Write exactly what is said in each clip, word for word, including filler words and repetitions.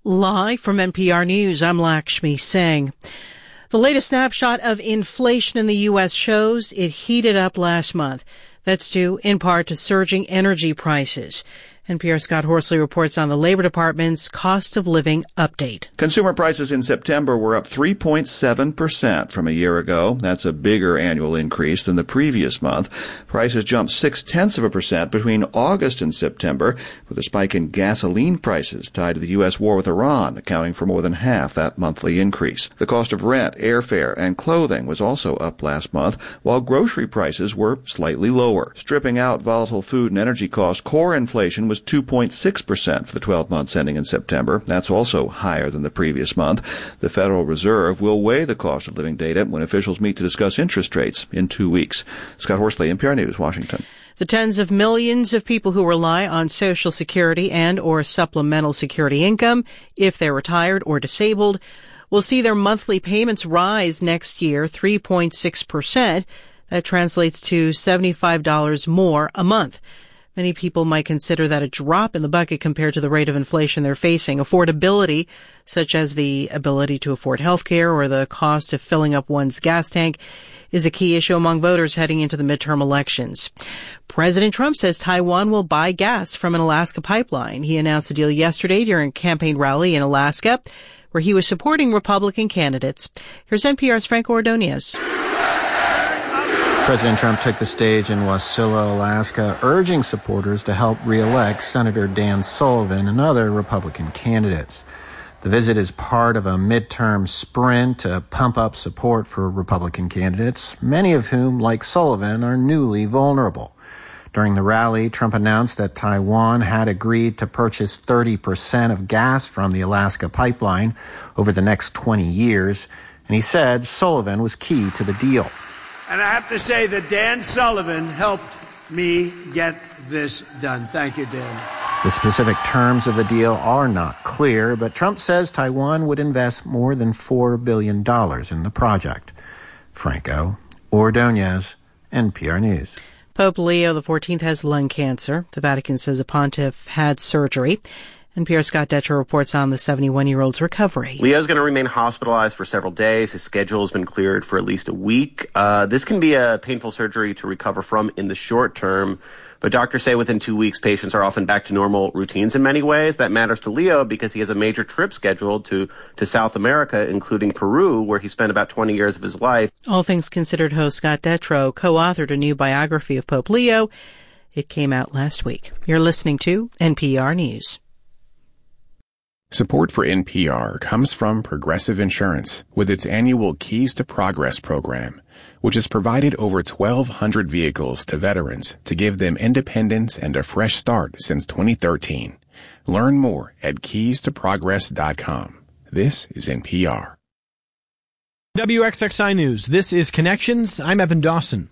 Live from N P R News, I'm Lakshmi Singh. The latest snapshot of inflation in the U S shows it heated up last month. That's due in part to surging energy prices. N P R's Scott Horsley reports on the Labor Department's cost of living update. Consumer prices in September were up three point seven percent from a year ago. That's a bigger annual increase than the previous month. Prices jumped six-tenths of a percent between August and September, with a spike in gasoline prices tied to the U S war with Iran, accounting for more than half that monthly increase. The cost of rent, airfare, and clothing was also up last month, while grocery prices were slightly lower. Stripping out volatile food and energy costs, core inflation was two point six percent for the twelve months ending in September. That's also higher than the previous month. The Federal Reserve will weigh the cost of living data when officials meet to discuss interest rates in two weeks. Scott Horsley, N P R News, Washington. The tens of millions of people who rely on Social Security and or supplemental security income, if they're retired or disabled, will see their monthly payments rise next year three point six percent. That translates to seventy-five dollars more a month. Many people might consider that a drop in the bucket compared to the rate of inflation they're facing. Affordability, such as the ability to afford health care or the cost of filling up one's gas tank, is a key issue among voters heading into the midterm elections. President Trump says Taiwan will buy gas from an Alaska pipeline. He announced the deal yesterday during a campaign rally in Alaska, where he was supporting Republican candidates. Here's N P R's Franco Ordonez. President Trump took the stage in Wasilla, Alaska, urging supporters to help re-elect Senator Dan Sullivan and other Republican candidates. The visit is part of a midterm sprint to pump up support for Republican candidates, many of whom, like Sullivan, are newly vulnerable. During the rally, Trump announced that Taiwan had agreed to purchase thirty percent of gas from the Alaska pipeline over the next twenty years, and he said Sullivan was key to the deal. And I have to say that Dan Sullivan helped me get this done. Thank you, Dan. The specific terms of the deal are not clear, but Trump says Taiwan would invest more than four billion dollars in the project. Franco Ordonez, N P R News. Pope Leo the fourteenth has lung cancer. The Vatican says the pontiff had surgery. N P R's Scott Detrow reports on the seventy-one-year-old's recovery. Leo's going to remain hospitalized for several days. His schedule has been cleared for at least a week. Uh, this can be a painful surgery to recover from in the short term, but doctors say within two weeks, patients are often back to normal routines in many ways. That matters to Leo because he has a major trip scheduled to, to South America, including Peru, where he spent about twenty years of his life. All Things Considered host Scott Detrow co-authored a new biography of Pope Leo. It came out last week. You're listening to N P R News. Support for N P R comes from Progressive Insurance with its annual Keys to Progress program, which has provided over twelve hundred vehicles to veterans to give them independence and a fresh start since twenty thirteen. Learn more at keys to progress dot com. This is N P R. W X X I News. This is Connections. I'm Evan Dawson.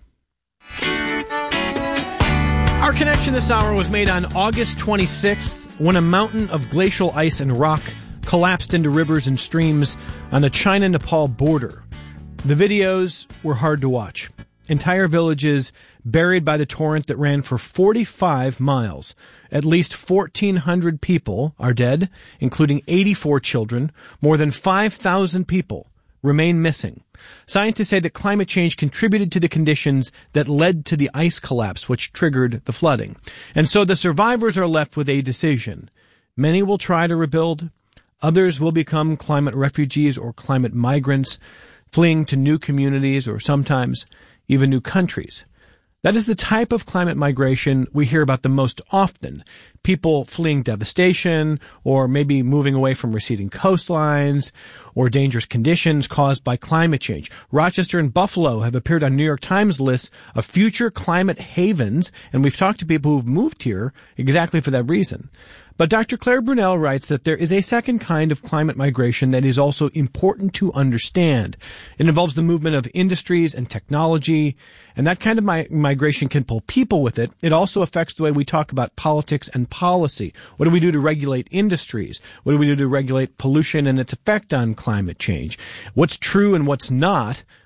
Our connection this hour was made on August twenty-sixth when a mountain of glacial ice and rock collapsed into rivers and streams on the China-Nepal border. The videos were hard to watch. Entire villages buried by the torrent that ran for forty-five miles. At least fourteen hundred people are dead, including eighty-four children. More than five thousand people remain missing. Scientists say that climate change contributed to the conditions that led to the ice collapse, which triggered the flooding. And so the survivors are left with a decision. Many will try to rebuild. Others will become climate refugees or climate migrants, fleeing to new communities or sometimes even new countries. That is the type of climate migration we hear about the most often. People fleeing devastation, or maybe moving away from receding coastlines, or dangerous conditions caused by climate change. Rochester and Buffalo have appeared on New York Times lists of future climate havens, and we've talked to people who've moved here exactly for that reason. But Doctor Claire Brunel writes that there is a second kind of climate migration that is also important to understand. It involves the movement of industries and technology, and that kind of mi- migration can pull people with it. It also affects the way we talk about politics and policy. What do we do to regulate industries? What do we do to regulate pollution and its effect on climate change? What's true and what's not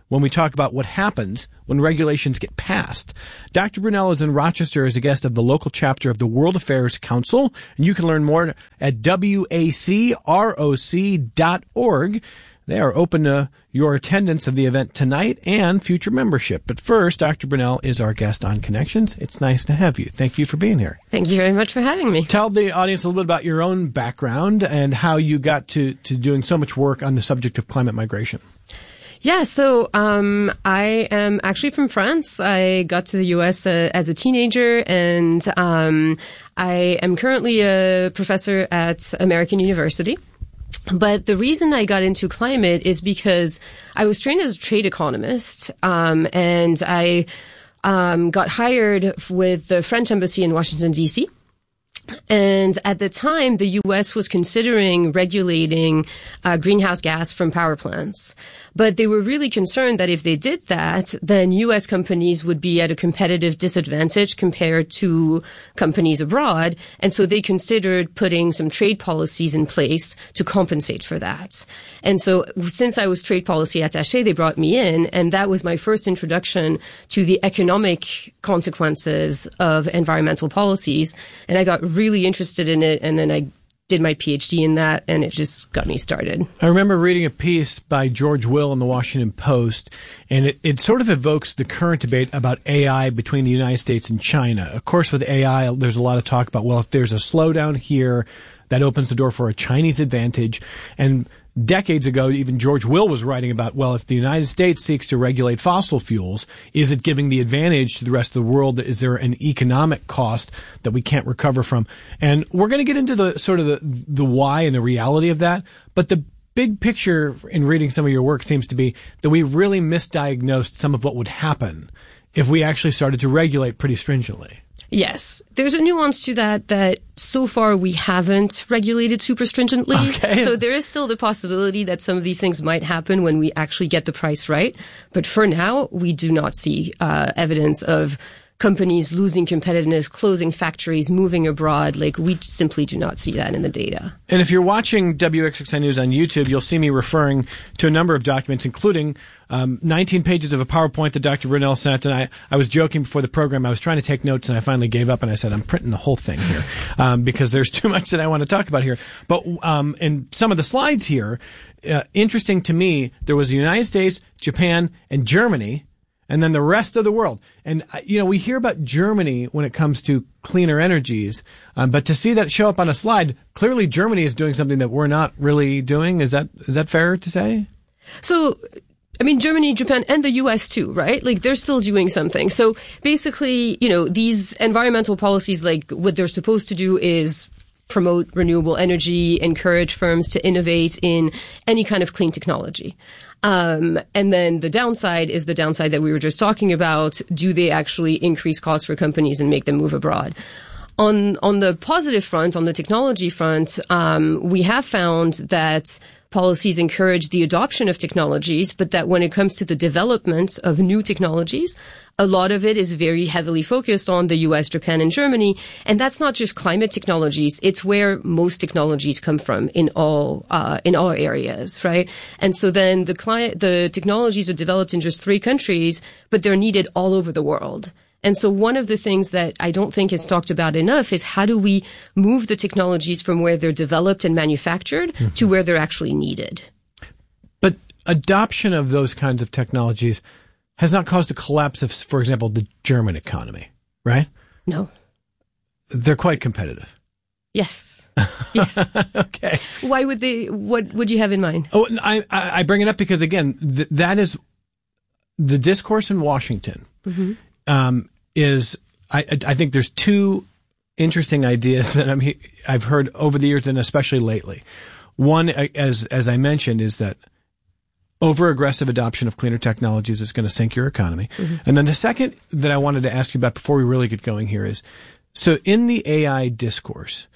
when we talk about what happens when regulations get passed. Doctor Brunel is in Rochester as a guest of the local chapter of the World Affairs Council, and you can learn more at W A C R O C dot org. They are open to your attendance of the event tonight and future membership. But first, Doctor Brunel is our guest on Connections. It's nice to have you. Thank you for being here. Thank you very much for having me. Tell the audience a little bit about your own background and how you got to, to doing so much work on the subject of climate migration. Yeah, so um, I am actually from France. I got to the U S uh, as a teenager, and um, I am currently a professor at American University. But the reason I got into climate is because I was trained as a trade economist, um, and I um, got hired with the French embassy in Washington, D C And at the time, the U S was considering regulating uh, greenhouse gas from power plants. But they were really concerned that if they did that, then U S companies would be at a competitive disadvantage compared to companies abroad. And so they considered putting some trade policies in place to compensate for that. And so since I was trade policy attaché, they brought me in, and that was my first introduction to the economic consequences of environmental policies. And I got really interested in it, and then I did my PhD in that, and it just got me started. I remember reading a piece by George Will in the Washington Post, and it, it sort of evokes the current debate about A I between the United States and China. Of course, with A I, there's a lot of talk about, well, if there's a slowdown here, that opens the door for a Chinese advantage. And decades ago, even George Will was writing about, well, if the United States seeks to regulate fossil fuels, is it giving the advantage to the rest of the world? Is there an economic cost that we can't recover from? And we're going to get into the sort of the, the why and the reality of that. But the big picture in reading some of your work seems to be that we really misdiagnosed some of what would happen if we actually started to regulate pretty stringently. Yes. There's a nuance to that that so far we haven't regulated super stringently. Okay. So there is still the possibility that some of these things might happen when we actually get the price right. But for now, we do not see uh, evidence of companies losing competitiveness, closing factories, moving abroad. Like, we simply do not see that in the data. And if you're watching W X X I News on YouTube, you'll see me referring to a number of documents, including um, nineteen pages of a PowerPoint that Doctor Brunel sent. And I, I was joking before the program. I was trying to take notes, and I finally gave up, and I said, I'm printing the whole thing here um, because there's too much that I want to talk about here. But um, in some of the slides here, uh, interesting to me, there was the United States, Japan, and Germany, and then the rest of the world. And, you know, we hear about Germany when it comes to cleaner energies, um, but to see that show up on a slide, clearly Germany is doing something that we're not really doing. Is that is that fair to say? So, I mean, Germany, Japan, and the U S too, right? Like, they're still doing something. So basically, you know, these environmental policies, like, what they're supposed to do is promote renewable energy, encourage firms to innovate in any kind of clean technology. Um, and then the downside is the downside that we were just talking about. Do they actually increase costs for companies and make them move abroad? On on the positive front, on the technology front, um, we have found that policies encourage the adoption of technologies, but that when it comes to the development of new technologies, a lot of it is very heavily focused on the U S, Japan, and Germany. And that's not just climate technologies. It's where most technologies come from in all, uh, in all areas, right? And so then the client, the technologies are developed in just three countries, but they're needed all over the world. And so one of the things that I don't think is talked about enough is how do we move the technologies from where they're developed and manufactured mm-hmm. to where they're actually needed. But adoption of those kinds of technologies has not caused a collapse of, for example, the German economy, right? No. They're quite competitive. Yes. Yes. Okay. Why would they, what would you have in mind? Oh, I, I bring it up because, again, th- that is the discourse in Washington. Mm-hmm. Um, is I, I think there's two interesting ideas that I'm I've heard over the years and especially lately. One, as as I mentioned, is that over aggressive adoption of cleaner technologies is going to sink your economy. Mm-hmm. And then the second that I wanted to ask you about before we really get going here is, so in the A I discourse,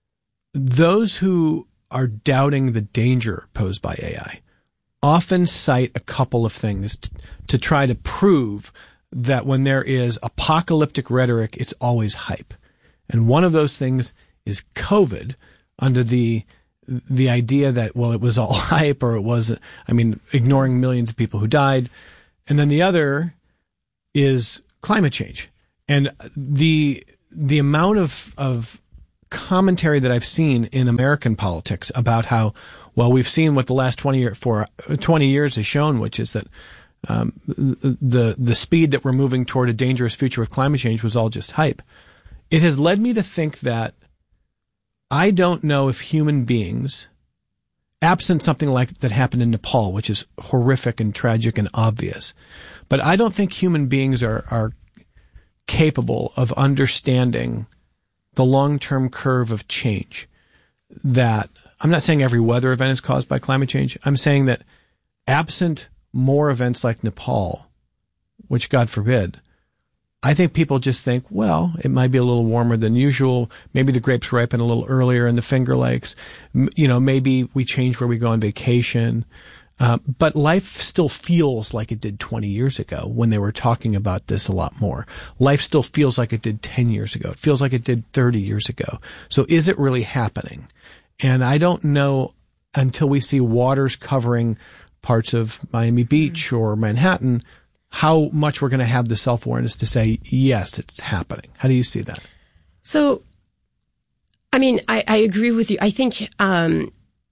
those who are doubting the danger posed by A I often cite a couple of things t- to try to prove that when there is apocalyptic rhetoric, it's always hype. And one of those things is COVID, under the the idea that, well, it was all hype, or it was, I mean, ignoring millions of people who died. And then the other is climate change. And the the amount of of commentary that I've seen in American politics about how, well, we've seen what the last twenty, year, for, twenty years has shown, which is that um, the the speed that we're moving toward a dangerous future with climate change was all just hype. It has led me to think that I don't know if human beings, absent something like that happened in Nepal, which is horrific and tragic and obvious, but I don't think human beings are are capable of understanding the long-term curve of change. That I'm not saying every weather event is caused by climate change. I'm saying that absent more events like Nepal, which God forbid, I think people just think, well, it might be a little warmer than usual. Maybe the grapes ripen a little earlier in the Finger Lakes. M- you know, maybe we change where we go on vacation. Uh, but life still feels like it did twenty years ago when they were talking about this a lot more. Life still feels like it did ten years ago. It feels like it did thirty years ago. So is it really happening? And I don't know until we see waters covering parts of Miami Beach or Manhattan how much we're going to have the self-awareness to say, yes, it's happening. How do you see that? So, I mean, I, I agree with you. I think um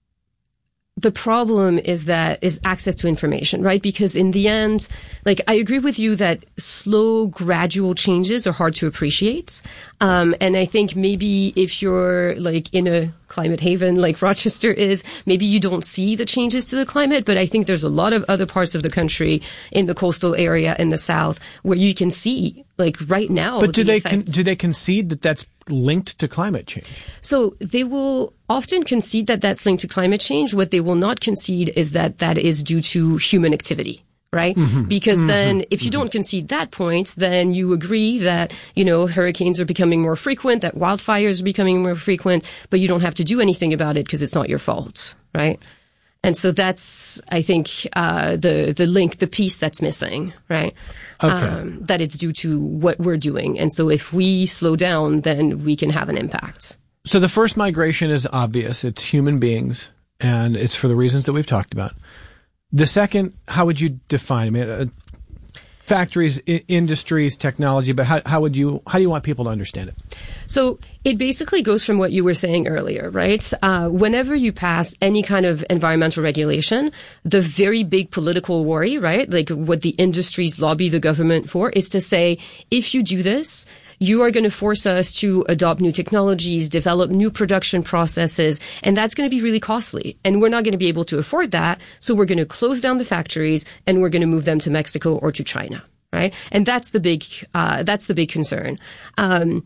the problem is that is access to information, right? Because in the end, like, I agree with you that slow, gradual changes are hard to appreciate. Um, and I think maybe if you're like in a climate haven like Rochester is, maybe you don't see the changes to the climate, but I think there's a lot of other parts of the country in the coastal area in the South where you can see, like right now. But do the they con- effect. do they concede that that's linked to climate change? So they will often concede that that's linked to climate change. What they will not concede is that that is due to human activity. Right? Mm-hmm. Because mm-hmm. then if you mm-hmm. don't concede that point, then you agree that, you know, hurricanes are becoming more frequent, that wildfires are becoming more frequent, but you don't have to do anything about it because it's not your fault. Right? And so that's, I think, uh, the, the link, the piece that's missing. Right? Okay. Um, that it's due to what we're doing. And so if we slow down, then we can have an impact. So the first migration is obvious. It's human beings, and it's for the reasons that we've talked about. The second, how would you define? I mean, uh, factories, I- industries, technology, but how, how would you, how do you want people to understand it? So it basically goes from what you were saying earlier, right? Uh, whenever you pass any kind of environmental regulation, the very big political worry, right? Like what the industries lobby the government for is to say, if you do this, you are going to force us to adopt new technologies, develop new production processes, and that's going to be really costly. And we're not going to be able to afford that, so we're going to close down the factories and we're going to move them to Mexico or to China, right? And that's the big, uh, that's the big concern. Um,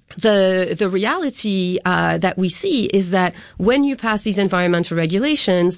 The the reality uh, that we see is that when you pass these environmental regulations,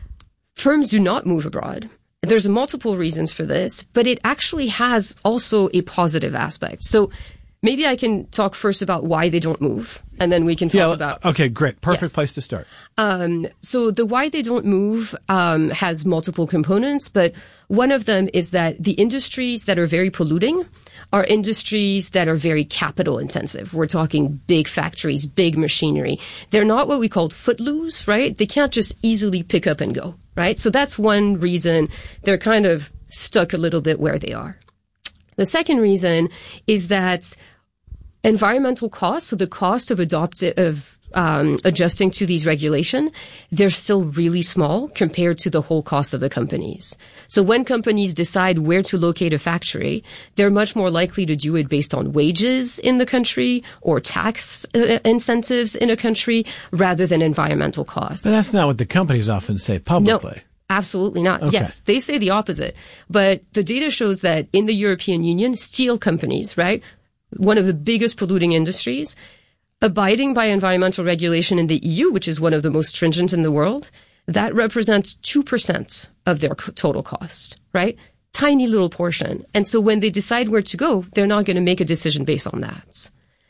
firms do not move abroad. There's multiple reasons for this, but it actually has also a positive aspect. So maybe I can talk first about why they don't move, and then we can talk yeah, about... Okay, great. Perfect yes. place to start. Um, so the why they don't move um, has multiple components, but one of them is that the industries that are very polluting are industries that are very capital intensive. We're talking big factories, big machinery. They're not what we call footloose, right? They can't just easily pick up and go, right? So that's one reason they're kind of stuck a little bit where they are. The second reason is that environmental costs, so the cost of adopting, of um, adjusting to these regulation, they're still really small compared to the whole cost of the companies. So when companies decide where to locate a factory, they're much more likely to do it based on wages in the country or tax uh, incentives in a country rather than environmental costs. But that's not what the companies often say publicly. No. Absolutely not. Okay. Yes, they say the opposite. But the data shows that in the European Union, steel companies, right, one of the biggest polluting industries, abiding by environmental regulation in the E U, which is one of the most stringent in the world, that represents two percent of their total cost, right? Tiny little portion. And so when they decide where to go, they're not going to make a decision based on that.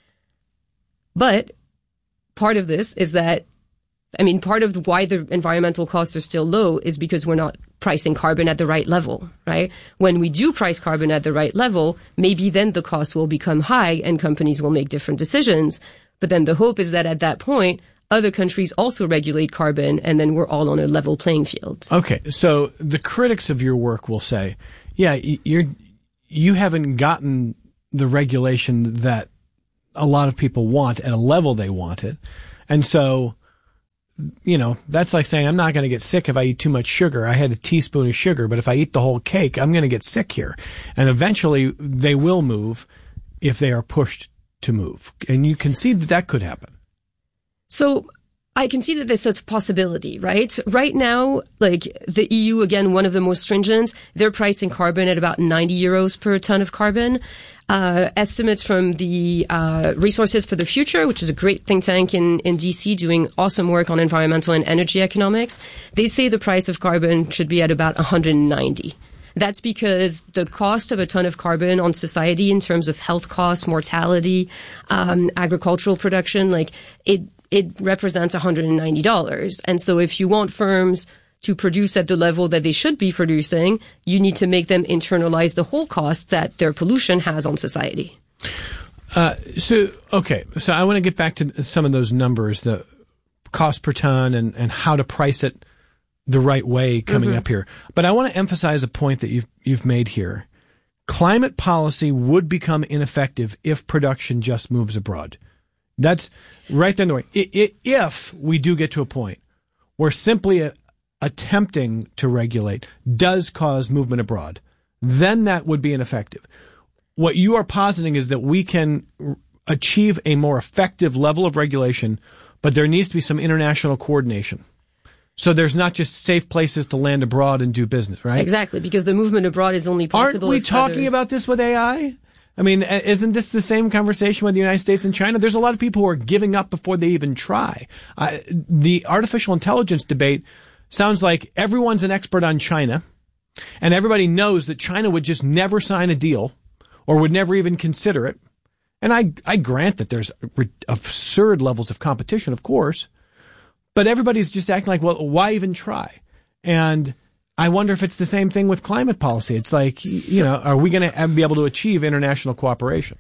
But part of this is that I mean, part of why the environmental costs are still low is because we're not pricing carbon at the right level, right? When we do price carbon at the right level, maybe then the cost will become high and companies will make different decisions. But then the hope is that at that point, other countries also regulate carbon and then we're all on a level playing field. Okay. So the critics of your work will say, yeah, you're, you haven't gotten the regulation that a lot of people want at a level they want it. And so, you know, that's like saying I'm not going to get sick if I eat too much sugar. I had a teaspoon of sugar, but if I eat the whole cake, I'm going to get sick here. And eventually they will move if they are pushed to move. And you can see that that could happen. So I can see that there's a possibility, right? Right now, like the E U, again, one of the most stringent, they're pricing carbon at about ninety euros per ton of carbon. Uh, estimates from the uh, Resources for the Future, which is a great think tank in, in D C doing awesome work on environmental and energy economics, they say the price of carbon should be at about one hundred ninety. That's because the cost of a ton of carbon on society in terms of health costs, mortality, um, agricultural production, like it, it represents one hundred ninety dollars. And so if you want firms to produce at the level that they should be producing, you need to make them internalize the whole cost that their pollution has on society. Uh, so, okay. So I want to get back to some of those numbers, the cost per ton and, and how to price it the right way coming mm-hmm. up here. But I want to emphasize a point that you've, you've made here. Climate policy would become ineffective if production just moves abroad. That's right there in the way. If we do get to a point where simply a, attempting to regulate does cause movement abroad, then that would be ineffective. What you are positing is that we can achieve a more effective level of regulation, but there needs to be some international coordination. So there's not just safe places to land abroad and do business, right? Exactly, because the movement abroad is only possible. Aren't we talking others... about this with A I? I mean, isn't this the same conversation with the United States and China? There's a lot of people who are giving up before they even try. Uh, the artificial intelligence debate sounds like everyone's an expert on China, and everybody knows that China would just never sign a deal or would never even consider it. And I, I grant that there's absurd levels of competition, of course, but everybody's just acting like, well, why even try? And I wonder if it's the same thing with climate policy. It's like, you know, are we going to be able to achieve international cooperation?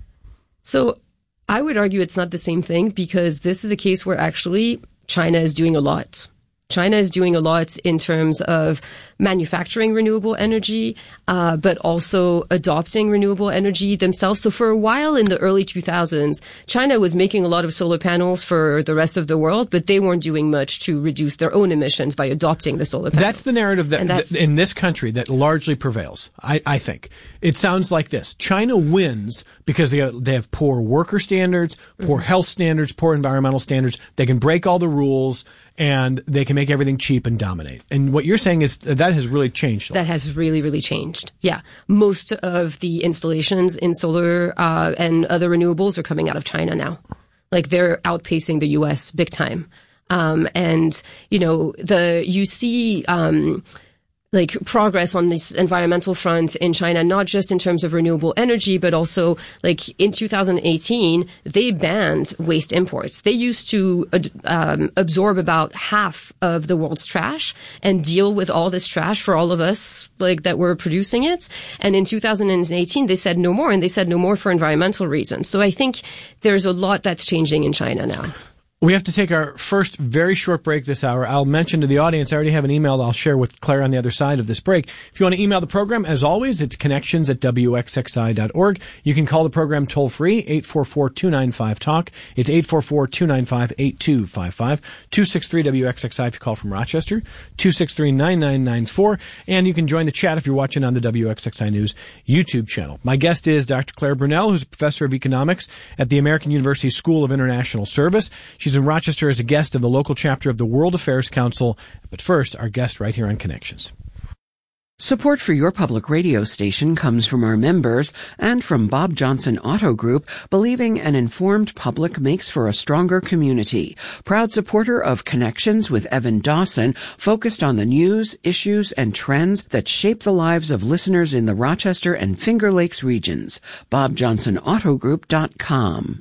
So I would argue it's not the same thing, because this is a case where actually China is doing a lot. China is doing a lot in terms of manufacturing renewable energy, uh, but also adopting renewable energy themselves. So for a while in the early two thousands, China was making a lot of solar panels for the rest of the world, but they weren't doing much to reduce their own emissions by adopting the solar panels. That's the narrative that, that in this country that largely prevails, I, I think. It sounds like this. China wins because they, they have poor worker standards, poor mm-hmm. health standards, poor environmental standards. They can break all the rules, and they can make everything cheap and dominate. And what you're saying is that has really changed. That has really, really changed. Yeah. Most of the installations in solar uh, and other renewables are coming out of China now. Like, they're outpacing the U S big time. Um, and, you know, the you see um, like progress on this environmental front in China, not just in terms of renewable energy, but also like in two thousand eighteen, they banned waste imports. They used to um, absorb about half of the world's trash and deal with all this trash for all of us, like that were producing it. And in two thousand eighteen, they said no more, and they said no more for environmental reasons. So I think there's a lot that's changing in China now. We have to take our first very short break this hour. I'll mention to the audience, I already have an email that I'll share with Claire on the other side of this break. If you want to email the program, as always, it's connections at W X X I dot org. You can call the program toll free, eight four four, two nine five, talk. It's eight four four, two nine five, eight two five five, two six three W X X I if you call from Rochester, two six three, nine nine nine four. And you can join the chat if you're watching on the W X X I News YouTube channel. My guest is Doctor Claire Brunel, who's a professor of economics at the American University School of International Service. She's in Rochester as a guest of the local chapter of the World Affairs Council. But first, our guest right here on Connections. Support for your public radio station comes from our members and from Bob Johnson Auto Group, believing an informed public makes for a stronger community. Proud supporter of Connections with Evan Dawson, focused on the news, issues, and trends that shape the lives of listeners in the Rochester and Finger Lakes regions. bob johnson auto group dot com.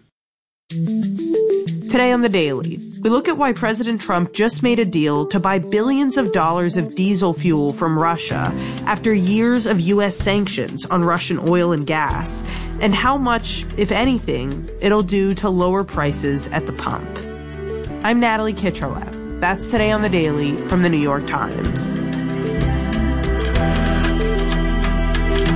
Today on The Daily, we look at why President Trump just made a deal to buy billions of dollars of diesel fuel from Russia after years of U S sanctions on Russian oil and gas, and how much, if anything, it'll do to lower prices at the pump. I'm Natalie Kitcherlev. That's Today on The Daily from The New York Times.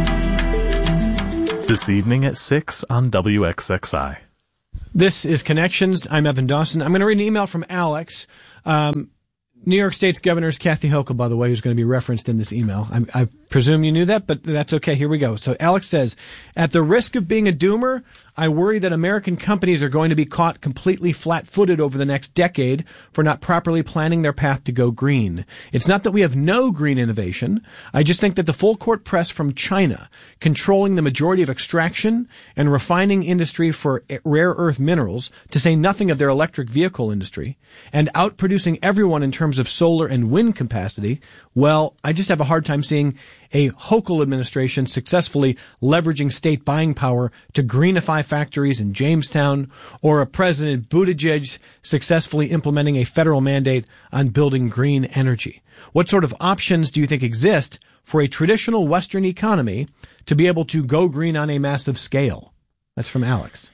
This evening at six on W X X I. This is Connections. I'm Evan Dawson. I'm going to read an email from Alex. Um, New York State's Governor is Kathy Hochul, by the way, who's going to be referenced in this email. I, I presume you knew that, but that's okay. Here we go. So Alex says, at the risk of being a doomer, I worry that American companies are going to be caught completely flat-footed over the next decade for not properly planning their path to go green. It's not that we have no green innovation. I just think that the full-court press from China, controlling the majority of extraction and refining industry for rare earth minerals, to say nothing of their electric vehicle industry, and outproducing everyone in terms of solar and wind capacity, well, I just have a hard time seeing a Hochul administration successfully leveraging state buying power to greenify factories in Jamestown, or a President Buttigieg successfully implementing a federal mandate on building green energy. What sort of options do you think exist for a traditional Western economy to be able to go green on a massive scale? That's from Alex.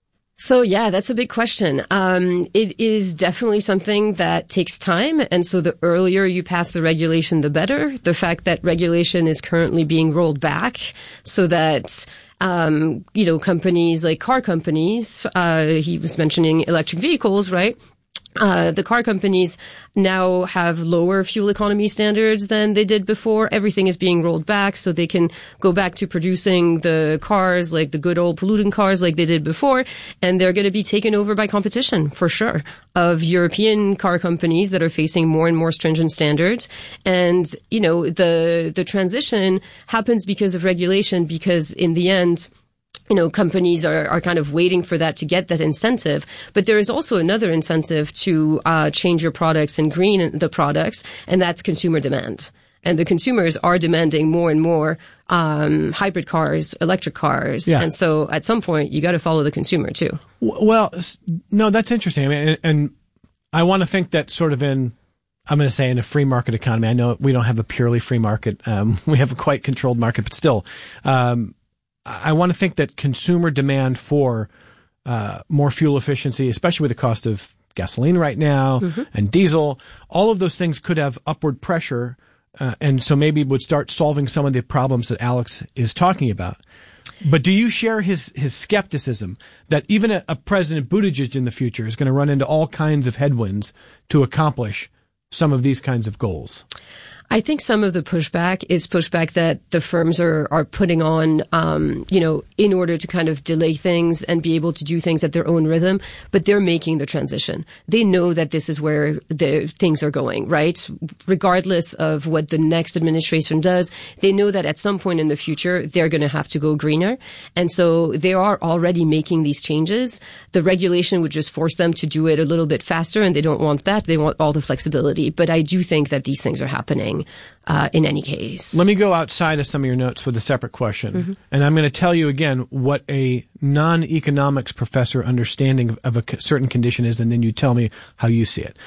So yeah, that's a big question. Um, it is definitely something that takes time. And so the earlier you pass the regulation, the better. The fact that regulation is currently being rolled back so that, um, you know, companies like car companies, uh, he was mentioning electric vehicles, right? Uh, the car companies now have lower fuel economy standards than they did before. Everything is being rolled back so they can go back to producing the cars, like the good old polluting cars like they did before. And they're going to be taken over by competition, for sure, of European car companies that are facing more and more stringent standards. And, you know, the, the transition happens because of regulation, because in the end, you know, companies are, are kind of waiting for that to get that incentive. But there is also another incentive to uh, change your products and green the products, and that's consumer demand. And the consumers are demanding more and more um, hybrid cars, electric cars. Yeah. And so at some point, you got to follow the consumer, too. Well, no, that's interesting. I mean, and, and I want to think that sort of in, I'm going to say in a free market economy. I know we don't have a purely free market. Um, we have a quite controlled market, but still, um, I want to think that consumer demand for uh, more fuel efficiency, especially with the cost of gasoline right now mm-hmm. and diesel, all of those things could have upward pressure, uh, and so maybe would start solving some of the problems that Alex is talking about. But do you share his his skepticism that even a, a President Buttigieg in the future is going to run into all kinds of headwinds to accomplish some of these kinds of goals? I think some of the pushback is pushback that the firms are, are putting on, um, you know, in order to kind of delay things and be able to do things at their own rhythm. But they're making the transition. They know that this is where the things are going, right? Regardless of what the next administration does, they know that at some point in the future, they're going to have to go greener. And so they are already making these changes. The regulation would just force them to do it a little bit faster, and they don't want that. They want all the flexibility. But I do think that these things are happening. Uh, in any case. Let me go outside of some of your notes with a separate question. Mm-hmm. And I'm going to tell you again what a non-economics professor understanding of, of a certain condition is, and then you tell me how you see it.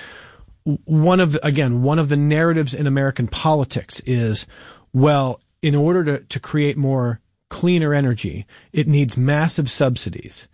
One of the, again, one of the narratives in American politics is, well, in order to, to create more cleaner energy, it needs massive subsidies.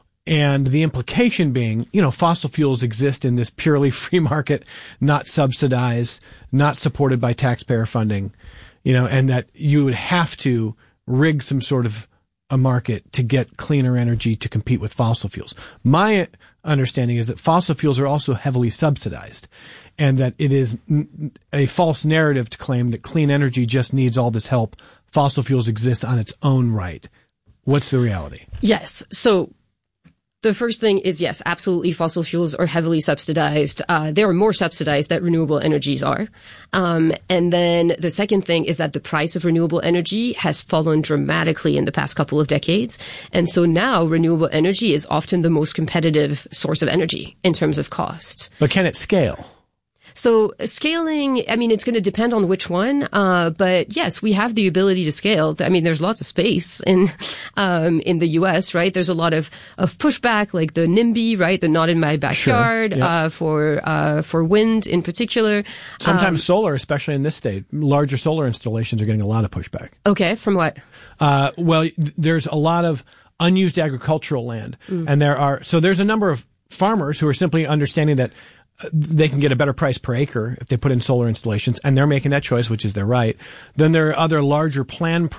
And the implication being, you know, fossil fuels exist in this purely free market, not subsidized, not supported by taxpayer funding, you know, and that you would have to rig some sort of a market to get cleaner energy to compete with fossil fuels. My understanding is that fossil fuels are also heavily subsidized, and that it is a false narrative to claim that clean energy just needs all this help. Fossil fuels exist on its own right. What's the reality? Yes. So the first thing is, yes, absolutely, fossil fuels are heavily subsidized. Uh, they are more subsidized than renewable energies are. Um, and then the second thing is that the price of renewable energy has fallen dramatically in the past couple of decades. And so now renewable energy is often the most competitive source of energy in terms of cost. But can it scale? So scaling, I mean, it's going to depend on which one. Uh, but yes, we have the ability to scale. I mean, there's lots of space in, um, in the U S, right? There's a lot of, of pushback, like the NIMBY, right? The not in my backyard, sure. yep. uh, for, uh, for wind in particular. Sometimes um, solar, especially in this state, larger solar installations are getting a lot of pushback. Okay. From what? Uh, well, there's a lot of unused agricultural land. Mm. And there are, so there's a number of farmers who are simply understanding that they can get a better price per acre if they put in solar installations, and they're making that choice, which is their right. Then there are other larger planned pro-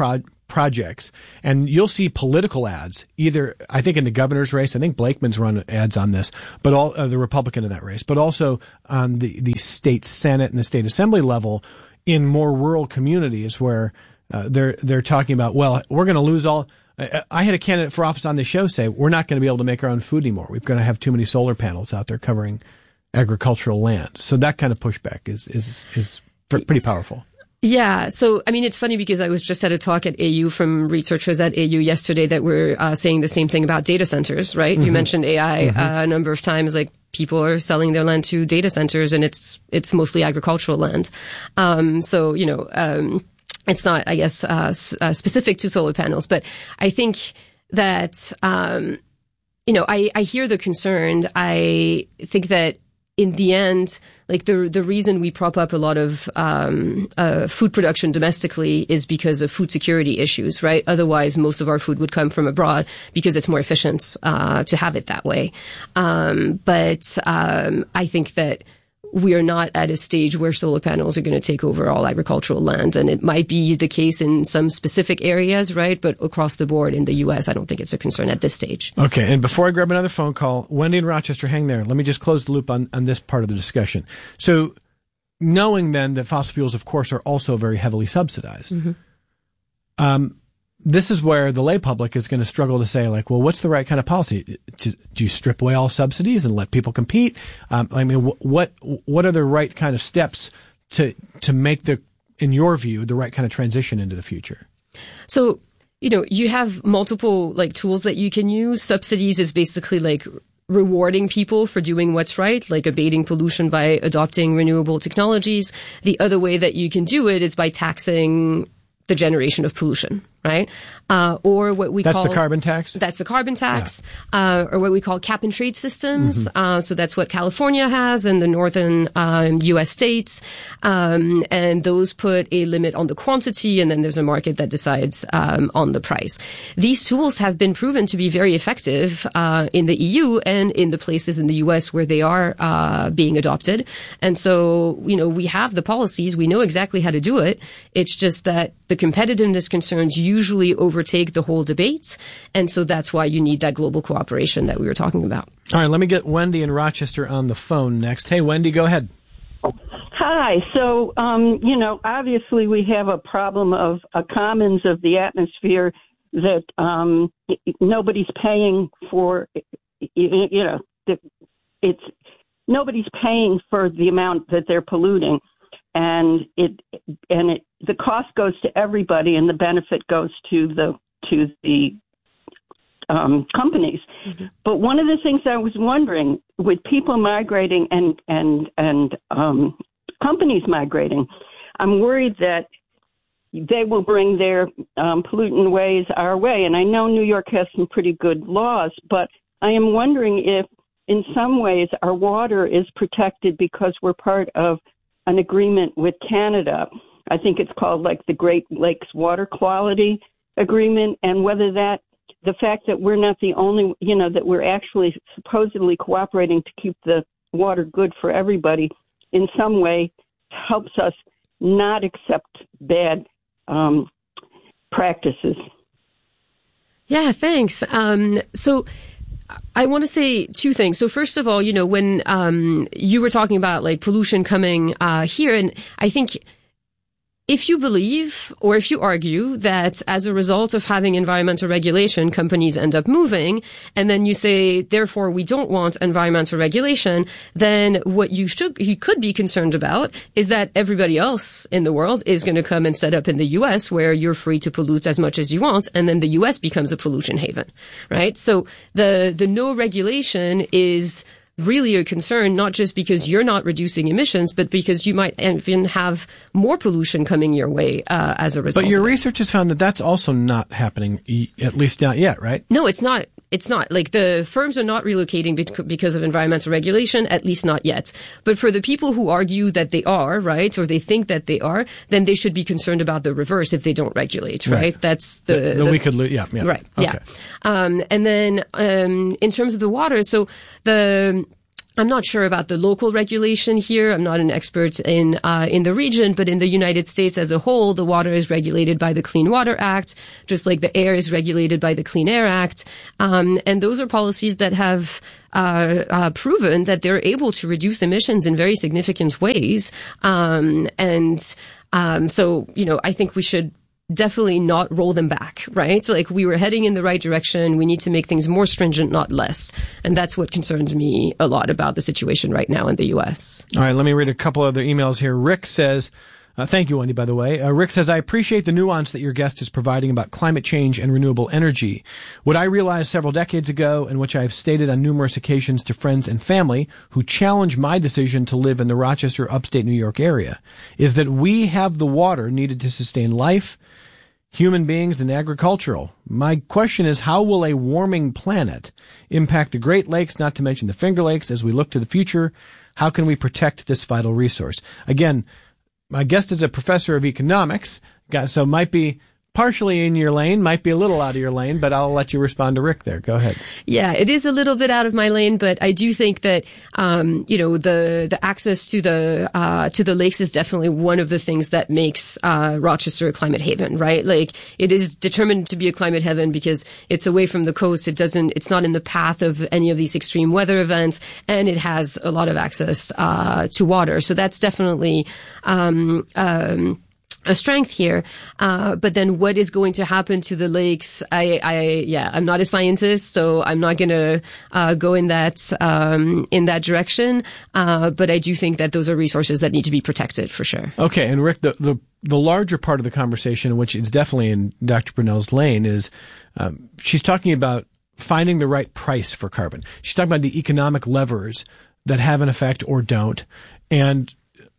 projects, and you'll see political ads, either, I think in the governor's race, I think Blakeman's run ads on this, but all, uh, the Republican in that race, but also on the, the state Senate and the state assembly level in more rural communities where, uh, they're, they're talking about, well, we're going to lose all, I, I had a candidate for office on the show say, we're not going to be able to make our own food anymore. We're going to have too many solar panels out there covering agricultural land. So that kind of pushback is, is, is pretty powerful. Yeah. So, I mean, it's funny because I was just at a talk at A U from researchers at A U yesterday that were uh, saying the same thing about data centers, right? Mm-hmm. You mentioned A I mm-hmm. uh, a number of times, like people are selling their land to data centers and it's, it's mostly agricultural land. Um, so, you know, um, it's not, I guess, uh, uh, specific to solar panels, but I think that, um, you know, I, I hear the concern. I think that in the end, like the the reason we prop up a lot of um, uh, food production domestically is because of food security issues, right? Otherwise, most of our food would come from abroad because it's more efficient uh, to have it that way. Um, but um, I think that we are not at a stage where solar panels are going to take over all agricultural land. And it might be the case in some specific areas, right? But across the board in the U S, I don't think it's a concern at this stage. Okay. And before I grab another phone call, Wendy in Rochester, hang there. Let me just close the loop on, on this part of the discussion. So knowing then that fossil fuels, of course, are also very heavily subsidized. Mm-hmm. Um, this is where the lay public is going to struggle to say, like, well, what's the right kind of policy? Do you strip away all subsidies and let people compete? Um, I mean, what what are the right kind of steps to to make the, in your view, the right kind of transition into the future? So, you know, you have multiple like tools that you can use. Subsidies is basically like rewarding people for doing what's right, like abating pollution by adopting renewable technologies. The other way that you can do it is by taxing the generation of pollution, right? Uh, or what we that's call... That's the carbon tax? That's the carbon tax. Yeah. Uh, or what we call cap and trade systems. Mm-hmm. Uh, so that's what California has and the northern um, U S states. Um, and those put a limit on the quantity, and then there's a market that decides um, on the price. These tools have been proven to be very effective uh, in the E U and in the places in the U S where they are uh, being adopted. And so, you know, we have the policies. We know exactly how to do it. It's just that the competitiveness concerns usually overtake the whole debate. And so that's why you need that global cooperation that we were talking about. All right, let me get Wendy in Rochester on the phone next. Hey, Wendy, go ahead. Hi. So, um, you know, obviously we have a problem of uh, commons of the atmosphere that um, nobody's paying for, you know, it's nobody's paying for the amount that they're polluting. And it and it the cost goes to everybody, and the benefit goes to the to the um, companies. Mm-hmm. But one of the things I was wondering, with people migrating and and and um, companies migrating, I'm worried that they will bring their um, pollutant ways our way. And I know New York has some pretty good laws, but I am wondering if, in some ways, our water is protected because we're part of an agreement with Canada. I think it's called like the Great Lakes Water Quality Agreement, and whether that, the fact that we're not the only, you know, that we're actually supposedly cooperating to keep the water good for everybody in some way helps us not accept bad um, practices. Yeah, thanks. Um, so I want to say two things. So first of all, you know, when um, you were talking about like pollution coming uh, here, and I think if you believe or if you argue that as a result of having environmental regulation, companies end up moving, and then you say, therefore, we don't want environmental regulation, then what you should, you could be concerned about is that everybody else in the world is going to come and set up in the U S where you're free to pollute as much as you want, and then the U S becomes a pollution haven, right? So the, the no regulation is really a concern, not just because you're not reducing emissions, but because you might even have more pollution coming your way uh, as a result. But your research has found that that's also not happening, at least not yet, right? No, it's not. It's not. Like, the firms are not relocating because of environmental regulation, at least not yet. But for the people who argue that they are, right, or they think that they are, then they should be concerned about the reverse if they don't regulate, right? right. That's the... Then the, we could lose, yeah, yeah. Right, okay. yeah. Um, and then um, in terms of the water, so the... I'm not sure about the local regulation here. I'm not an expert in uh, in the region, but in the United States as a whole, the water is regulated by the Clean Water Act, just like the air is regulated by the Clean Air Act. Um, and those are policies that have uh, uh, proven that they're able to reduce emissions in very significant ways. Um, and um, so, you know, I think we should definitely not roll them back, right? Like, we were heading in the right direction. We need to make things more stringent, not less. And that's what concerns me a lot about the situation right now in the U S. All right, let me read a couple other emails here. Rick says, uh, thank you, Wendy, by the way. Uh, Rick says, I appreciate the nuance that your guest is providing about climate change and renewable energy. What I realized several decades ago, and which I've stated on numerous occasions to friends and family who challenge my decision to live in the Rochester, upstate New York area, is that we have the water needed to sustain life, human beings, and agricultural. My question is, how will a warming planet impact the Great Lakes, not to mention the Finger Lakes, as we look to the future? How can we protect this vital resource? Again, my guest is a professor of economics, so might be partially in your lane, might be a little out of your lane, but I'll let you respond to Rick there. Go ahead. Yeah, it is a little bit out of my lane, but I do think that, um, you know, the, the access to the, uh, to the lakes is definitely one of the things that makes, uh, Rochester a climate haven, right? Like, it is determined to be a climate haven because it's away from the coast. It doesn't, it's not in the path of any of these extreme weather events, and it has a lot of access, uh, to water. So that's definitely, um, um, a strength here. Uh, but then what is going to happen to the lakes? I, I, yeah, I'm not a scientist, so I'm not going to, uh, go in that, um, in that direction. Uh, but I do think that those are resources that need to be protected for sure. Okay. And Rick, the, the, the larger part of the conversation, which is definitely in Doctor Brunel's lane, is, um, she's talking about finding the right price for carbon. She's talking about the economic levers that have an effect or don't. And,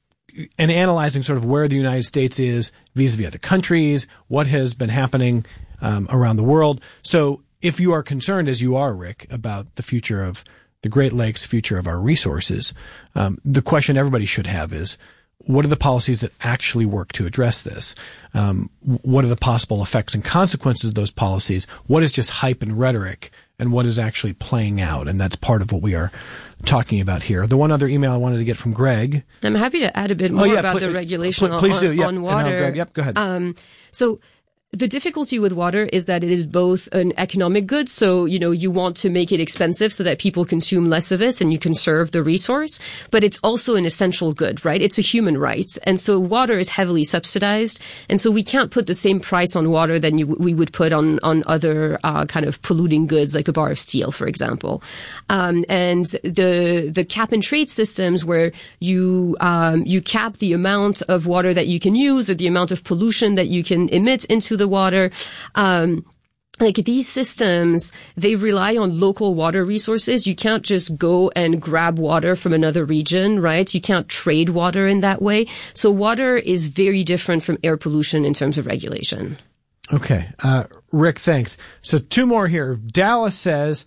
and analyzing sort of where the United States is vis-a-vis other countries, what has been happening um, around the world. So if you are concerned, as you are, Rick, about the future of the Great Lakes, future of our resources, um, the question everybody should have is, what are the policies that actually work to address this? Um, what are the possible effects and consequences of those policies? What is just hype and rhetoric, and what is actually playing out? And that's part of what we are talking about here. The one other email I wanted to get from Greg. I'm happy to add a bit more oh, yeah, about pl- the regulation pl- please on, do. Yep. on water. And Greg, yep, go ahead. Um, so the difficulty with water is that it is both an economic good, so, you know, you want to make it expensive so that people consume less of it and you conserve the resource, but it's also an essential good, right? It's a human right. And so water is heavily subsidized, and so we can't put the same price on water than you, we would put on, on other uh, kind of polluting goods like a bar of steel, for example. Um, and the, the cap and trade systems where you, um, you cap the amount of water that you can use or the amount of pollution that you can emit into the water, um, like these systems, they rely on local water resources. You can't just go and grab water from another region, right? You can't trade water in that way. So water is very different from air pollution in terms of regulation. Okay. Uh, Rick, thanks. So two more here. Dallas says,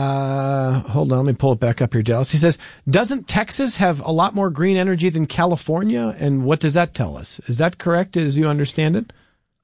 uh, hold on, let me pull it back up here, Dallas. He says, doesn't Texas have a lot more green energy than California? And what does that tell us? Is that correct as you understand it?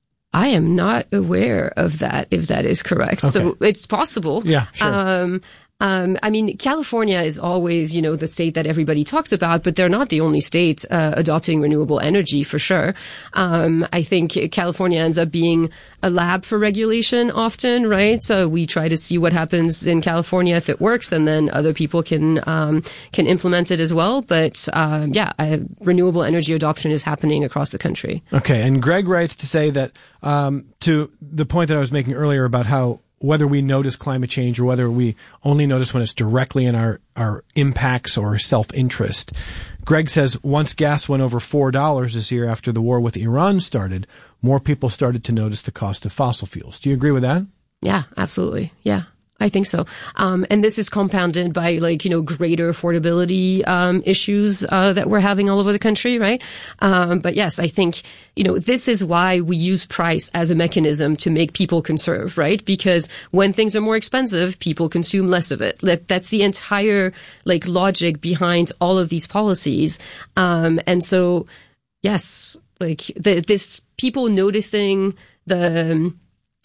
I am not aware of that, if that is correct. Okay. So it's possible. Yeah, sure. Um, um, I mean, California is always, you know, the state that everybody talks about, but they're not the only state uh, adopting renewable energy for sure. Um, I think California ends up being a lab for regulation often, right? So we try to see what happens in California if it works, and then other people can um, can implement it as well. But um, yeah, I, renewable energy adoption is happening across the country. Okay, and Greg writes to say that um, to the point that I was making earlier about how whether we notice climate change or whether we only notice when it's directly in our, our impacts or self-interest. Greg says once gas went over four dollars this year after the war with Iran started, more people started to notice the cost of fossil fuels. Do you agree with that? Yeah, absolutely. Yeah. I think so. Um, and this is compounded by, like, you know, greater affordability, um, issues, uh, that we're having all over the country, right? Um, but yes, I think, you know, this is why we use price as a mechanism to make people conserve, right? Because when things are more expensive, people consume less of it. That, that's the entire, like, logic behind all of these policies. Um, and so, yes, like, the, this people noticing the,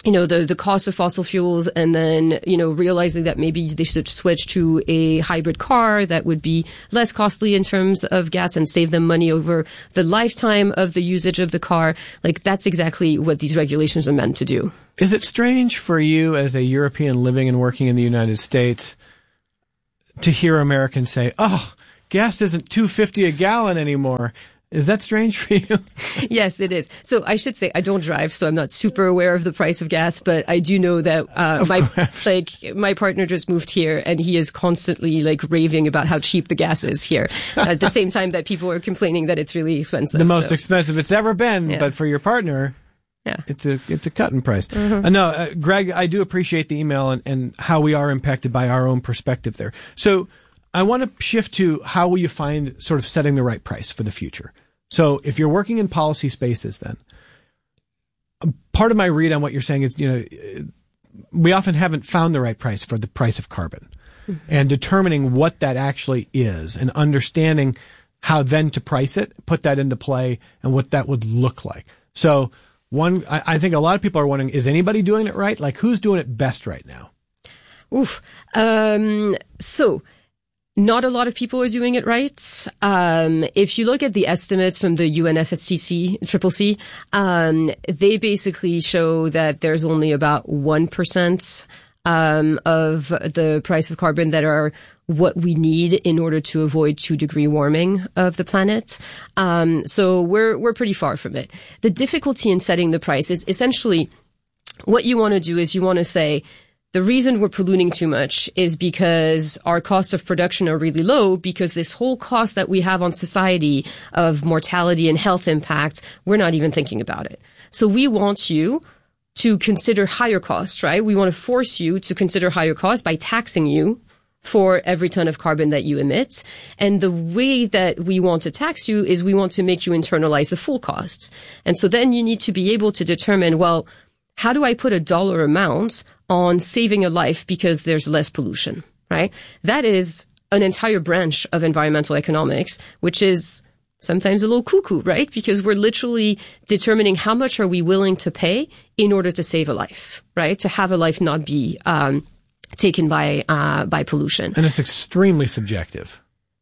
you know, the, the cost of fossil fuels, and then, you know, realizing that maybe they should switch to a hybrid car that would be less costly in terms of gas and save them money over the lifetime of the usage of the car. Like, that's exactly what these regulations are meant to do. Is it strange for you as a European living and working in the United States to hear Americans say, oh, gas isn't two fifty a gallon anymore? Is that strange for you? Yes, it is. So I should say I don't drive, so I'm not super aware of the price of gas, but I do know that uh, my course. like my partner just moved here, and he is constantly like raving about how cheap the gas is here. At the same time that people are complaining that it's really expensive. The most so. expensive it's ever been, yeah. but for your partner, yeah, it's a it's a cut in price. Mm-hmm. Uh, no, uh, Greg, I do appreciate the email and, and how we are impacted by our own perspective there. So I want to shift to how will you find sort of setting the right price for the future. So if you're working in policy spaces, then part of my read on what you're saying is, you know, we often haven't found the right price for the price of carbon, mm-hmm. and determining what that actually is and understanding how then to price it, put that into play, and what that would look like. So one, I, I think a lot of people are wondering, is anybody doing it right? Like, who's doing it best right now? Oof. Um, so not a lot of people are doing it right. Um, if you look at the estimates from the U N F C C, Triple C, um, they basically show that there's only about one percent um, of the price of carbon that are what we need in order to avoid two degree warming of the planet. Um, so we're we're pretty far from it. The difficulty in setting the price is essentially what you want to do is you want to say, the reason we're polluting too much is because our costs of production are really low, because this whole cost that we have on society of mortality and health impact, we're not even thinking about it. So we want you to consider higher costs, right? We want to force you to consider higher costs by taxing you for every ton of carbon that you emit. And the way that we want to tax you is we want to make you internalize the full costs. And so then you need to be able to determine, well, how do I put a dollar amount on saving a life because there's less pollution, right? That is an entire branch of environmental economics, which is sometimes a little cuckoo, right? Because we're literally determining how much are we willing to pay in order to save a life, right? To have a life not be um, taken by uh, by pollution. And it's extremely subjective.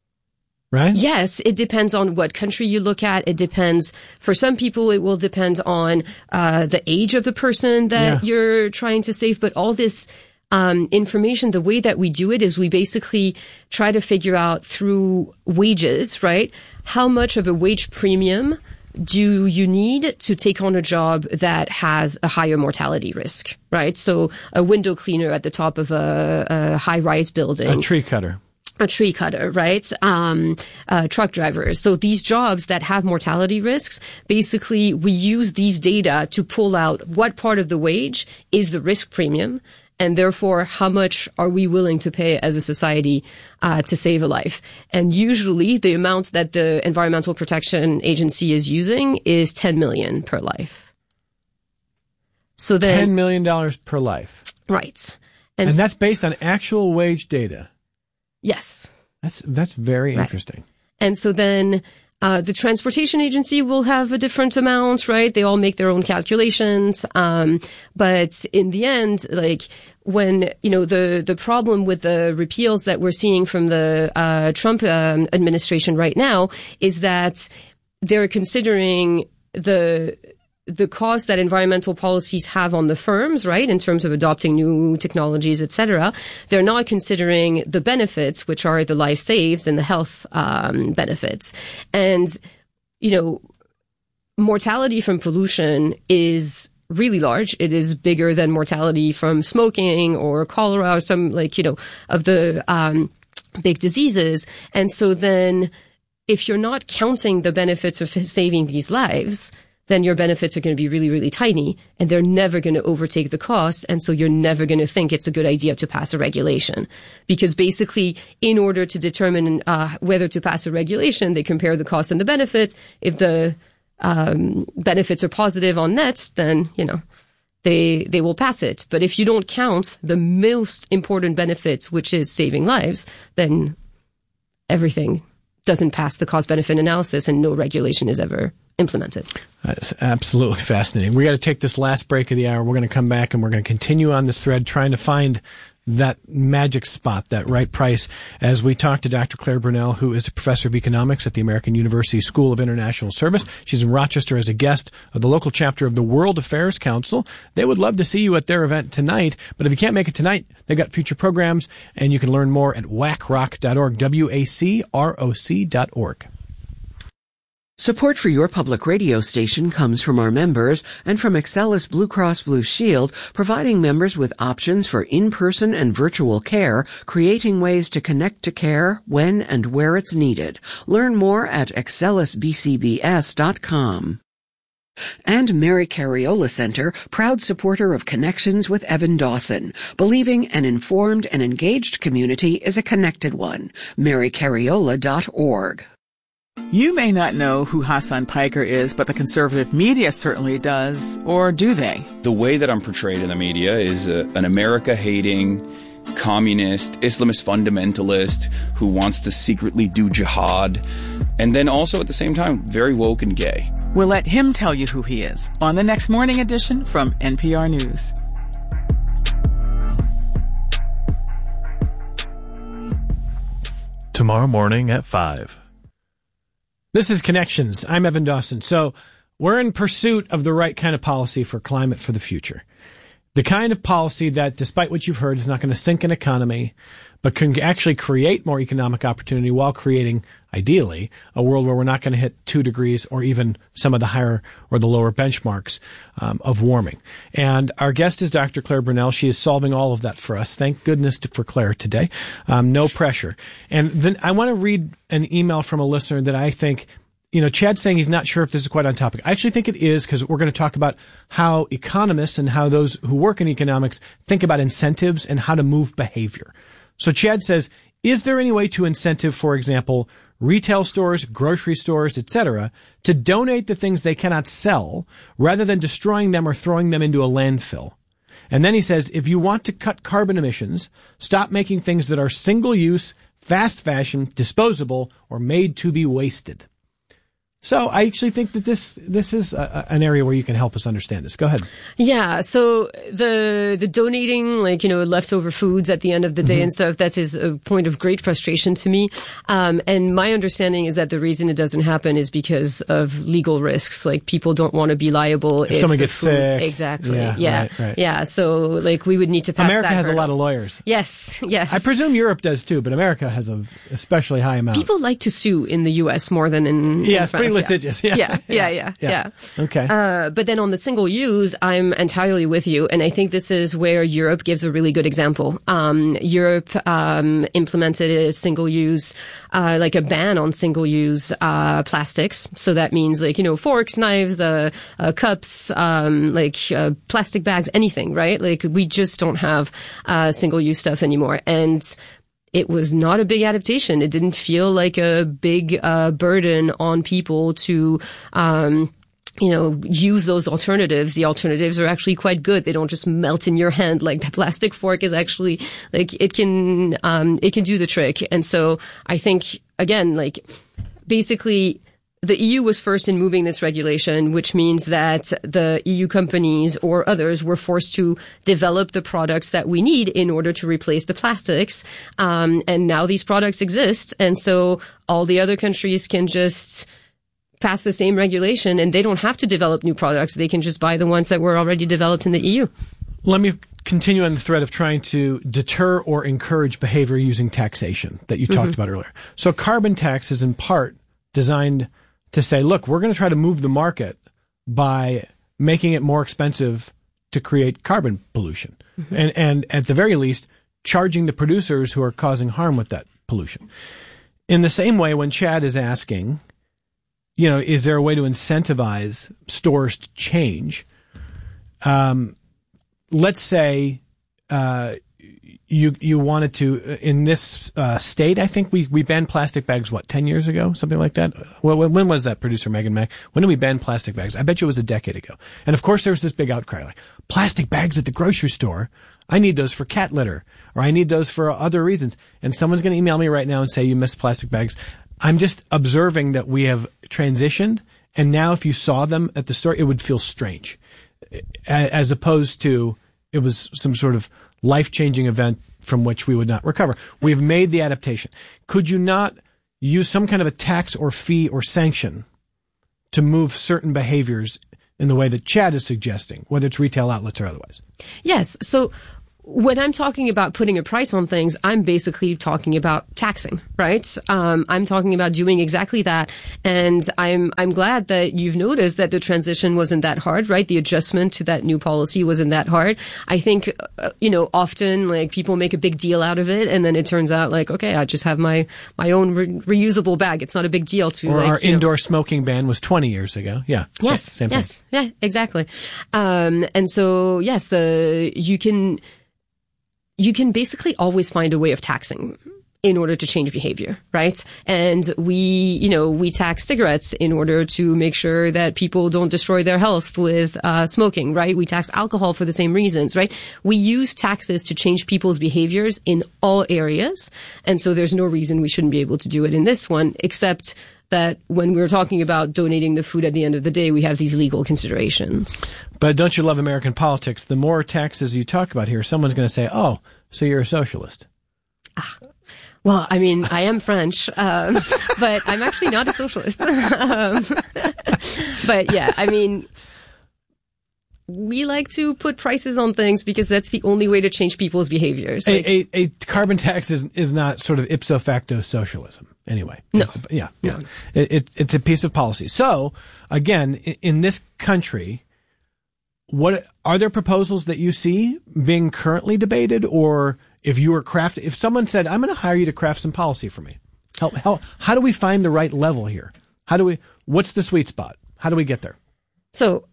Right? Yes, it depends on what country you look at. It depends. For some people, it will depend on uh, the age of the person that yeah. you're trying to save. But all this um, information, the way that we do it is we basically try to figure out through wages, right? How much of a wage premium do you need to take on a job that has a higher mortality risk, right? So a window cleaner at the top of a, a high-rise building. A tree cutter. A tree cutter, right? Um, uh, truck drivers. So these jobs that have mortality risks, basically we use these data to pull out what part of the wage is the risk premium, and therefore how much are we willing to pay as a society uh, to save a life. And usually the amount that the Environmental Protection Agency is using is ten million dollars per life. So then ten million dollars per life. Right. And, and that's based on actual wage data. Yes. That's that's very right. interesting. And so then uh, the transportation agency will have a different amount, right? They all make their own calculations. Um, but in the end, like when, you know, the, the problem with the repeals that we're seeing from the uh, Trump um, administration right now is that they're considering the the cost that environmental policies have on the firms, right, in terms of adopting new technologies, et cetera. They're not considering the benefits, which are the life saved and the health um, benefits. And, you know, mortality from pollution is really large. It is bigger than mortality from smoking or cholera or some, like, you know, of the um, big diseases. And so then if you're not counting the benefits of saving these lives, then your benefits are going to be really, really tiny, and they're never going to overtake the costs. And so you're never going to think it's a good idea to pass a regulation. Because basically, in order to determine uh, whether to pass a regulation, they compare the costs and the benefits. If the um, benefits are positive on net, then, you know, they they will pass it. But if you don't count the most important benefits, which is saving lives, then everything doesn't pass the cost-benefit analysis, and no regulation is ever implemented. That's absolutely fascinating. We got to take this last break of the hour. We're going to come back and we're going to continue on this thread trying to find that magic spot, that right price, as we talk to Doctor Claire Brunell, who is a professor of economics at the American University School of International Service. She's in Rochester as a guest of the local chapter of the World Affairs Council. They would love to see you at their event tonight, but if you can't make it tonight, they've got future programs, and you can learn more at wacroc dot org, W A C R O C dot org. Support for your public radio station comes from our members and from Excellus Blue Cross Blue Shield, providing members with options for in-person and virtual care, creating ways to connect to care when and where it's needed. Learn more at excellus b c b s dot com. And Mary Cariola Center, proud supporter of Connections with Evan Dawson, believing an informed and engaged community is a connected one. mary cariola dot org. You may not know who Hassan Piker is, but the conservative media certainly does, or do they? The way that I'm portrayed in the media is a, an America-hating, communist, Islamist fundamentalist who wants to secretly do jihad, and then also at the same time, very woke and gay. We'll let him tell you who he is on the next morning edition from N P R News. Tomorrow morning at five. This is Connections. I'm Evan Dawson. So we're in pursuit of the right kind of policy for climate for the future. The kind of policy that, despite what you've heard, is not going to sink an economy, but can actually create more economic opportunity while creating, ideally, a world where we're not going to hit two degrees or even some of the higher or the lower benchmarks um, of warming. And our guest is Doctor Claire Brunell. She is solving all of that for us. Thank goodness to, for Claire today. Um, no pressure. And then I want to read an email from a listener that I think, you know, Chad's saying he's not sure if this is quite on topic. I actually think it is, because we're going to talk about how economists and how those who work in economics think about incentives and how to move behavior. So Chad says, is there any way to incentive, for example, retail stores, grocery stores, et cetera, to donate the things they cannot sell rather than destroying them or throwing them into a landfill? And then he says, if you want to cut carbon emissions, stop making things that are single-use, fast fashion, disposable, or made to be wasted. So I actually think that this this is a, an area where you can help us understand this. Go ahead. Yeah. So the the donating, like, you know, leftover foods at the end of the day mm-hmm. and stuff, that is a point of great frustration to me. Um, and my understanding is that the reason it doesn't happen is because of legal risks. Like, people don't want to be liable if, if someone gets food, sick. Exactly. Yeah. Yeah. Right, right. Yeah. So like we would need to pass. America that has hurdle. a lot of lawyers. Yes. Yes. I presume Europe does too, but America has a especially high amount. People like to sue in the U S more than in, yeah, in it's France. pretty litigious. Yeah. Yeah. Yeah, yeah, yeah, yeah. Okay. Uh, but then on the single use, I'm entirely with you. And I think this is where Europe gives a really good example. Um, Europe, um, implemented a single use, uh, like a ban on single use, uh, plastics. So that means, like, you know, forks, knives, uh, uh cups, um, like, uh, plastic bags, anything, right? Like, we just don't have, uh, single use stuff anymore. And it was not a big adaptation. It didn't feel like a big uh, burden on people to, um, you know, use those alternatives. The alternatives are actually quite good. They don't just melt in your hand. Like, the plastic fork is actually, like, it can, um, it can do the trick. And so I think, again, like, basically, the E U was first in moving this regulation, which means that the E U companies or others were forced to develop the products that we need in order to replace the plastics. Um, and now these products exist. And so all the other countries can just pass the same regulation, and they don't have to develop new products. They can just buy the ones that were already developed in the E U. Let me continue on the thread of trying to deter or encourage behavior using taxation that you mm-hmm. talked about earlier. So carbon tax is in part designed to say, look, we're going to try to move the market by making it more expensive to create carbon pollution. Mm-hmm. And, and at the very least, charging the producers who are causing harm with that pollution. In the same way, when Chad is asking, you know, is there a way to incentivize stores to change? Um, let's say, uh, You you wanted to, in this uh, state, I think we, we banned plastic bags, what, ten years ago? Something like that? Well, when, when was that, producer Megan Mack? When did we ban plastic bags? I bet you it was a decade ago. And of course there was this big outcry, like, plastic bags at the grocery store? I need those for cat litter, or I need those for other reasons. And someone's going to email me right now and say you missed plastic bags. I'm just observing that we have transitioned And now if you saw them at the store, it would feel strange, as opposed to it was some sort of life-changing event from which we would not recover. We've made the adaptation. Could you not use some kind of a tax or fee or sanction to move certain behaviors in the way that Chad is suggesting, whether it's retail outlets or otherwise? Yes. So when I'm talking about putting a price on things, I'm basically talking about taxing, right? Um, I'm talking about doing exactly that. And I'm, I'm glad that you've noticed that the transition wasn't that hard, right? The adjustment to that new policy wasn't that hard. I think, uh, you know, often like people make a big deal out of it. And then it turns out like, okay, I just have my, my own re- reusable bag. It's not a big deal to or like, our indoor know. smoking ban was twenty years ago. Yeah. Yes. Same, same yes. thing. Yeah, exactly. Um, and so yes, the, you can, you can basically always find a way of taxing in order to change behavior, right? And we, you know, we tax cigarettes in order to make sure that people don't destroy their health with uh, smoking, right? We tax alcohol for the same reasons, right? We use taxes to change people's behaviors in all areas. And so there's no reason we shouldn't be able to do it in this one, except that when we're talking about donating the food at the end of the day, we have these legal considerations. But don't you love American politics? The more taxes you talk about here, someone's going to say, oh, so you're a socialist. Ah. Well, I mean, I am French, um, but I'm actually not a socialist. um, but yeah, I mean, we like to put prices on things because that's the only way to change people's behaviors. Like, a, a, a carbon tax is, is not sort of ipso facto socialism. Anyway, no. The, yeah, yeah. No. It, it, it's a piece of policy. So, again, in, in this country, what are there proposals that you see being currently debated, or if you were craft, if someone said, "I'm going to hire you to craft some policy for me," how, how how do we find the right level here? How do we? What's the sweet spot? How do we get there? So.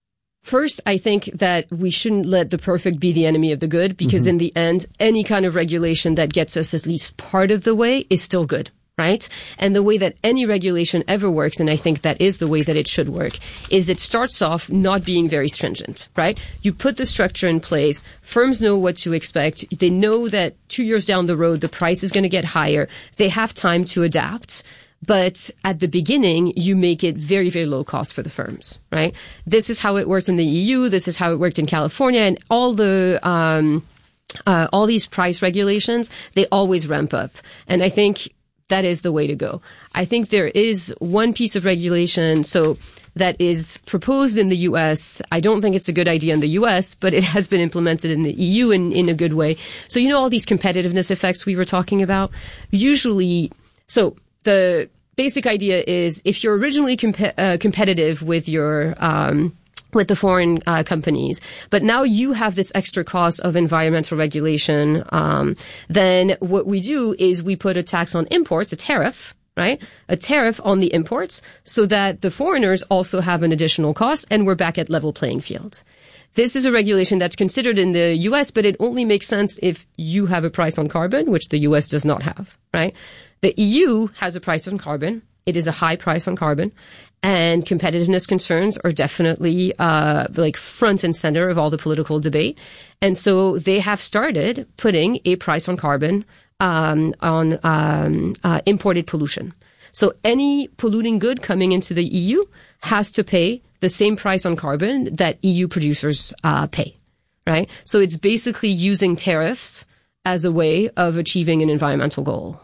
First, I think that we shouldn't let the perfect be the enemy of the good, because mm-hmm. in the end, any kind of regulation that gets us at least part of the way is still good, right? And the way that any regulation ever works, and I think that is the way that it should work, is it starts off not being very stringent, right? You put the structure in place, firms know what to expect, they know that two years down the road, the price is going to get higher, they have time to adapt. But at the beginning, you make it very, very low cost for the firms, right? This is how it worked in the E U. This is how it worked in California, and all the, um, uh, all these price regulations, they always ramp up. And I think that is the way to go. I think there is one piece of regulation, so that is proposed in the U S. I don't think it's a good idea in the U S, but it has been implemented in the E U in, in a good way. So, you know, all these competitiveness effects we were talking about, usually, so, the basic idea is if you're originally comp- uh, competitive with your um, with the foreign uh, companies, but now you have this extra cost of environmental regulation, um, then what we do is we put a tax on imports, a tariff, right? A tariff on the imports, so that the foreigners also have an additional cost, and we're back at level playing field. This is a regulation that's considered in the U S, but it only makes sense if you have a price on carbon, which the U S does not have, right? The E U has a price on carbon. It is a high price on carbon, and competitiveness concerns are definitely uh like front and center of all the political debate. And so they have started putting a price on carbon um on um uh, imported pollution. So any polluting good coming into the E U has to pay the same price on carbon that E U producers uh pay, right? So it's basically using tariffs as a way of achieving an environmental goal.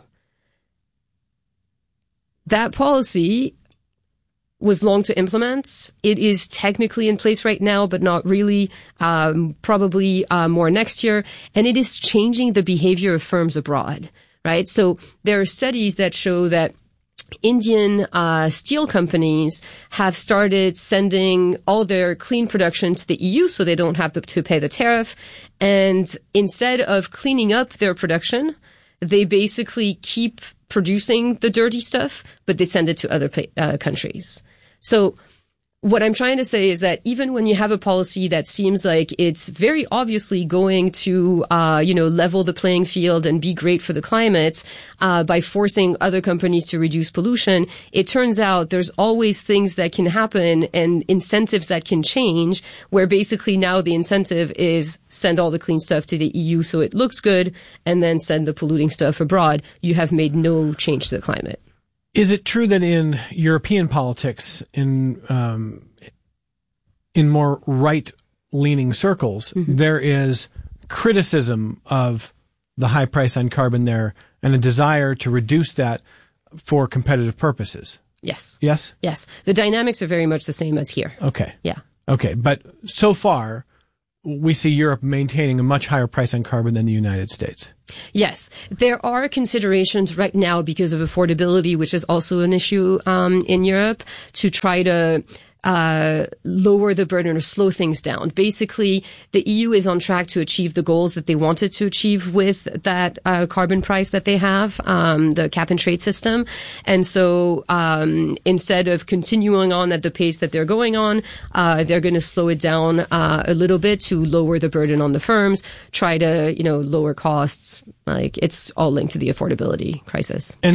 That policy was long to implement. It is technically in place right now, but not really, um, probably uh, more next year. And it is changing the behavior of firms abroad, right? So there are studies that show that Indian uh, steel companies have started sending all their clean production to the E U so they don't have to, to pay the tariff. And instead of cleaning up their production, they basically keep producing the dirty stuff, but they send it to other uh, countries. So what I'm trying to say is that even when you have a policy that seems like it's very obviously going to, uh, you know, level the playing field and be great for the climate, uh, by forcing other companies to reduce pollution, it turns out there's always things that can happen and incentives that can change, where basically now the incentive is send all the clean stuff to the E U so it looks good, and then send the polluting stuff abroad. You have made no change to the climate. Is it true that in European politics, in um, in more right-leaning circles, mm-hmm. there is criticism of the high price on carbon there and a desire to reduce that for competitive purposes? Yes. Yes? Yes. The dynamics are very much the same as here. Okay. Yeah. Okay. But so far, we see Europe maintaining a much higher price on carbon than the United States. Yes. There are considerations right now because of affordability, which is also an issue um, in Europe, to try to uh lower the burden or slow things down. Basically, the E U is on track to achieve the goals that they wanted to achieve with that uh, carbon price that they have, um, the cap and trade system. And so um instead of continuing on at the pace that they're going on, uh they're going to slow it down uh, a little bit to lower the burden on the firms, try to, you know, lower costs. Like, it's all linked to the affordability crisis. And